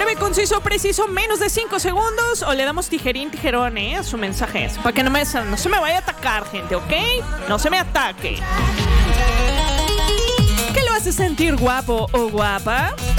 Breve, conciso, preciso, menos de 5 segundos. O le damos tijerón, a su mensaje. Para que no se me vaya a atacar, gente, ¿ok? No se me ataque. ¿Qué lo hace sentir guapo o guapa?